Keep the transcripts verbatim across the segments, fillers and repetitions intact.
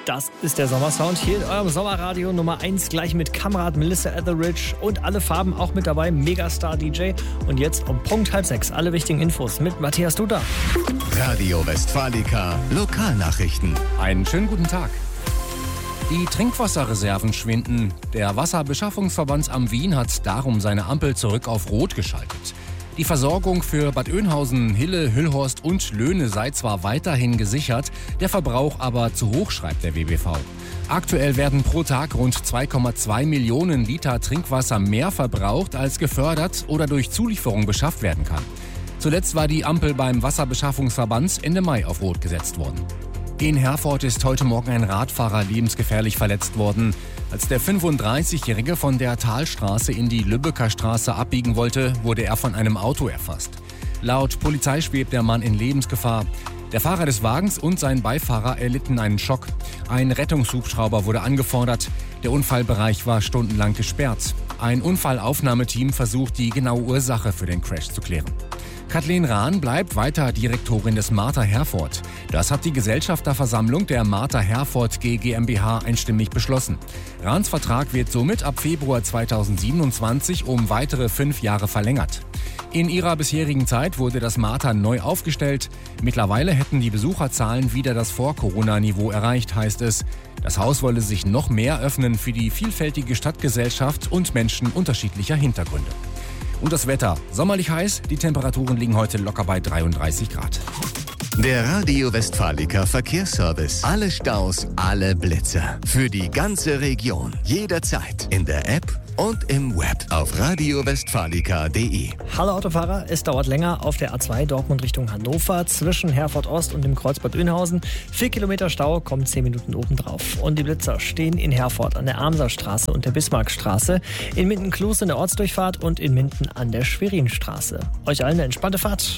Das ist der Sommersound hier in eurem Sommerradio Nummer eins, gleich mit Kamerad Melissa Etheridge und alle Farben auch mit dabei, Megastar D J. Und jetzt um Punkt halb sechs alle wichtigen Infos mit Matthias Duda. Radio Westfalica Lokalnachrichten. Einen schönen guten Tag. Die Trinkwasserreserven schwinden. Der Wasserbeschaffungsverband am Wien hat darum seine Ampel zurück auf Rot geschaltet. Die Versorgung für Bad Oeynhausen, Hille, Hüllhorst und Löhne sei zwar weiterhin gesichert, der Verbrauch aber zu hoch, schreibt der W B V. Aktuell werden pro Tag rund zwei Komma zwei Millionen Liter Trinkwasser mehr verbraucht, als gefördert oder durch Zulieferung beschafft werden kann. Zuletzt war die Ampel beim Wasserbeschaffungsverband Ende Mai auf Rot gesetzt worden. In Herford ist heute Morgen ein Radfahrer lebensgefährlich verletzt worden. Als der fünfunddreißigjährige von der Talstraße in die Lübecker Straße abbiegen wollte, wurde er von einem Auto erfasst. Laut Polizei schwebt der Mann in Lebensgefahr. Der Fahrer des Wagens und sein Beifahrer erlitten einen Schock. Ein Rettungshubschrauber wurde angefordert. Der Unfallbereich war stundenlang gesperrt. Ein Unfallaufnahmeteam versucht, die genaue Ursache für den Crash zu klären. Kathleen Rahn bleibt weiter Direktorin des Martha Herford. Das hat die Gesellschafterversammlung der Martha Herford G GmbH einstimmig beschlossen. Rahns Vertrag wird somit ab Februar zweitausendsiebenundzwanzig um weitere fünf Jahre verlängert. In ihrer bisherigen Zeit wurde das Martha neu aufgestellt. Mittlerweile hätten die Besucherzahlen wieder das Vor-Corona-Niveau erreicht, heißt es. Das Haus wolle sich noch mehr öffnen für die vielfältige Stadtgesellschaft und Menschen unterschiedlicher Hintergründe. Und das Wetter. Sommerlich heiß, die Temperaturen liegen heute locker bei dreiunddreißig Grad. Der Radio Westfalica Verkehrsservice. Alle Staus, alle Blitzer. Für die ganze Region. Jederzeit. In der App und im Web. Auf radio westfalica punkt de. Hallo Autofahrer, es dauert länger auf der A zwei Dortmund Richtung Hannover zwischen Herford Ost und dem Kreuz Bad Oeynhausen. Vier Kilometer Stau, kommen zehn Minuten obendrauf. Und die Blitzer stehen in Herford an der Amserstraße und der Bismarckstraße, in Minden-Kloß in der Ortsdurchfahrt und in Minden an der Schwerinstraße. Euch allen eine entspannte Fahrt.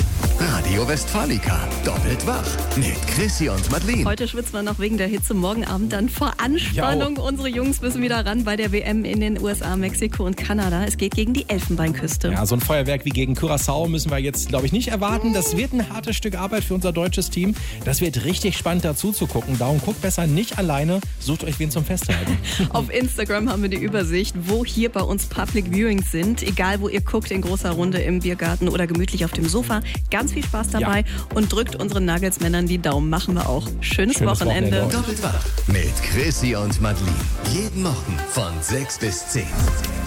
Radio Westfalica. Doppelt wach. Mit Chrissy und Madeleine. Heute schwitzt man noch wegen der Hitze, morgen Abend dann vor Anspannung. Jo. Unsere Jungs müssen wieder ran bei der W M in den U S A, Mexiko und Kanada. Es geht gegen die Elfenbeinküste. Ja, so ein Feuerwerk wie gegen Curaçao müssen wir jetzt, glaube ich, nicht erwarten. Das wird ein hartes Stück Arbeit für unser deutsches Team. Das wird richtig spannend dazu zu gucken. Darum guckt besser nicht alleine. Sucht euch wen zum Festhalten. Auf Instagram haben wir die Übersicht, wo hier bei uns Public Viewings sind. Egal, wo ihr guckt, in großer Runde im Biergarten oder gemütlich auf dem Sofa. Ganz viel Spaß dabei, ja. Und drückt unseren Nuggets-Männern die Daumen. Machen wir auch. Schönes, Schönes Wochenende. Wochenende. Doppelt wach. Mit Chrissy und Madeleine. Jeden Morgen von sechs bis zehn.